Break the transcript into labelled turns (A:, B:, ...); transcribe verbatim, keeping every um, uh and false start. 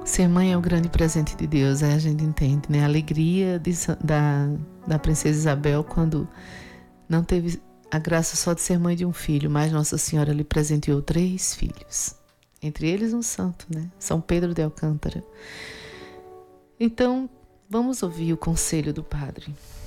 A: Ser mãe é o grande presente de Deus, aí a gente entende, né? A alegria de, da, da princesa Isabel quando não teve a graça só de ser mãe de um filho, mas Nossa Senhora lhe presenteou três filhos. Entre eles um santo, né? São Pedro de Alcântara. Então, vamos ouvir o conselho do padre.